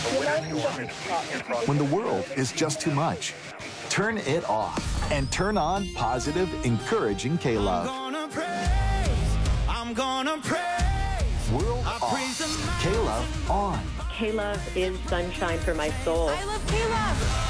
When the world is just too much, turn it off and turn on positive, encouraging K-Love. I'm gonna praise. World off. K-Love on. K-Love is sunshine for my soul. I love K-Love.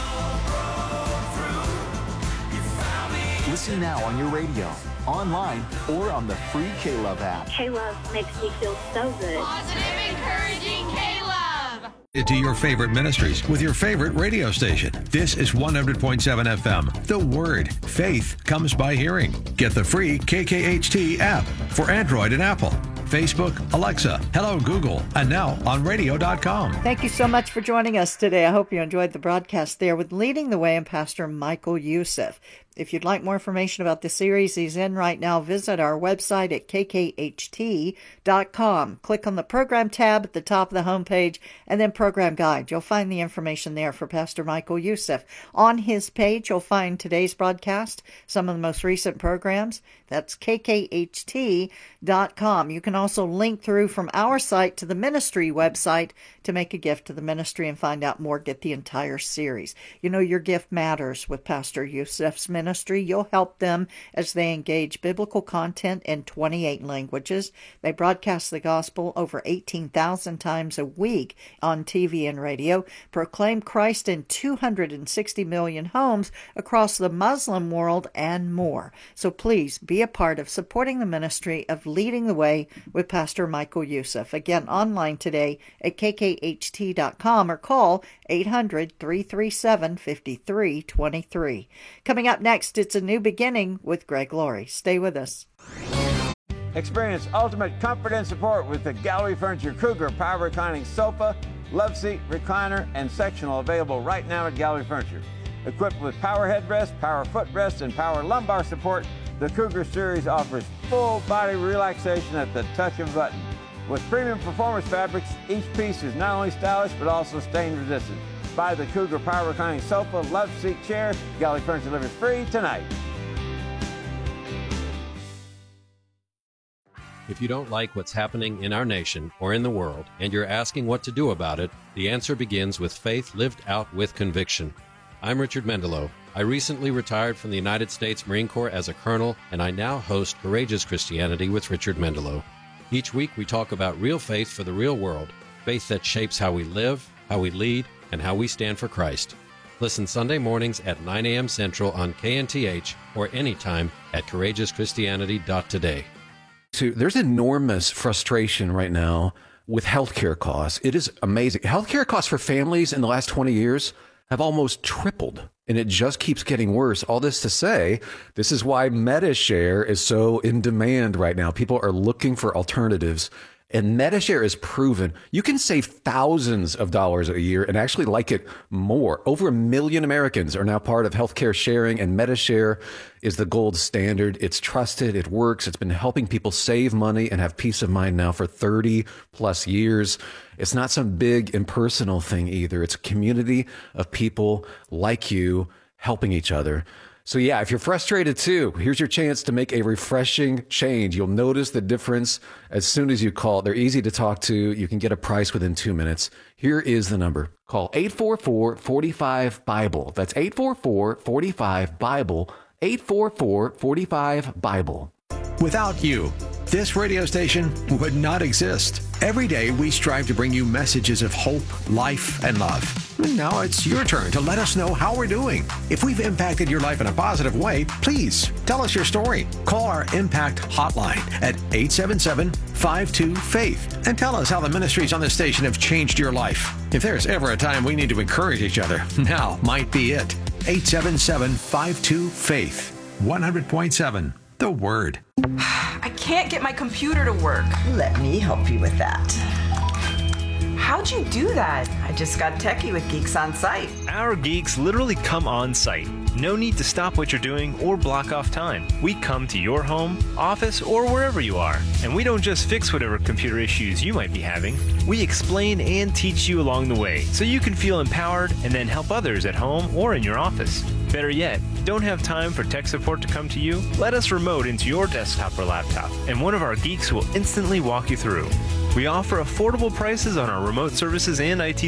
Listen now on your radio, online, or on the free K-Love app. K-Love makes me feel so good. Positive, encouraging K-Love. To your favorite ministries with your favorite radio station. This is 100.7 FM. The Word. Faith comes by hearing. Get the free KKHT app for Android and Apple. Facebook, Alexa, hello Google, and now on radio.com. Thank you so much for joining us today. I hope you enjoyed the broadcast there with Leading the Way and Pastor Michael Youssef. If you'd like more information about the series he's in right now, visit our website at kkht.com. Click on the program tab at the top of the homepage and then program guide. You'll find the information there for Pastor Michael Youssef. On his page, you'll find today's broadcast, some of the most recent programs. That's kkht.com. You can also link through from our site to the ministry website to make a gift to the ministry and find out more. Get the entire series. You know, your gift matters with Pastor Youssef's ministry. You'll help them as they engage biblical content in 28 languages. They broadcast the gospel over 18,000 times a week on TV and radio, proclaim Christ in 260 million homes across the Muslim world, and more. So please be a part of supporting the ministry of Leading the Way with Pastor Michael Youssef. Again, online today at kkht.com or call 800-337-5323. Coming up next, it's A New Beginning with Greg Laurie. Stay with us. Experience ultimate comfort and support with the Gallery Furniture Cougar Power Reclining Sofa, Love Seat, Recliner, and Sectional available right now at Gallery Furniture. Equipped with power headrest, power footrest, and power lumbar support, the Cougar series offers full body relaxation at the touch of a button. With premium performance fabrics, each piece is not only stylish but also stain resistant. Buy the Cougar Power Reclining Sofa, Love Seat chair. Gallery Furniture delivers free tonight. If you don't like what's happening in our nation or in the world, and you're asking what to do about it, the answer begins with faith lived out with conviction. I'm Richard Mendelow. I recently retired from the United States Marine Corps as a colonel, and I now host Courageous Christianity with Richard Mendelow. Each week we talk about real faith for the real world, faith that shapes how we live, how we lead, and how we stand for Christ. Listen Sunday mornings at 9 a.m. Central on KNTH or anytime at courageouschristianity.today. So there's enormous frustration right now with healthcare costs. It is amazing. Healthcare costs for families in the last 20 years have almost tripled, and it just keeps getting worse. All this to say, this is why MediShare is so in demand right now. People are looking for alternatives, and MediShare is proven you can save thousands of dollars a year and actually like it more. Over 1 million Americans are now part of healthcare sharing, and MediShare is the gold standard. It's trusted. It works. It's been helping people save money and have peace of mind now for 30 plus years. It's not some big impersonal thing either. It's a community of people like you helping each other. So yeah, if you're frustrated too, here's your chance to make a refreshing change. You'll notice the difference as soon as you call. They're easy to talk to. You can get a price within 2 minutes. Here is the number. Call 844-45-BIBLE. That's 844-45-BIBLE. 844-45-BIBLE. Without you, this radio station would not exist. Every day we strive to bring you messages of hope, life, and love. And now it's your turn to let us know how we're doing. If we've impacted your life in a positive way, please tell us your story. Call our Impact Hotline at 877-52-FAITH and tell us how the ministries on this station have changed your life. If there's ever a time we need to encourage each other, now might be it. 877-52-FAITH. 100.7. The Word. I can't get my computer to work. Let me help you with that. How'd you do that? I just got techie with Geeks On Site. Our geeks literally come on site. No need to stop what you're doing or block off time. We come to your home, office, or wherever you are. And we don't just fix whatever computer issues you might be having. We explain and teach you along the way so you can feel empowered and then help others at home or in your office. Better yet, don't have time for tech support to come to you? Let us remote into your desktop or laptop, and one of our geeks will instantly walk you through. We offer affordable prices on our remote services and IT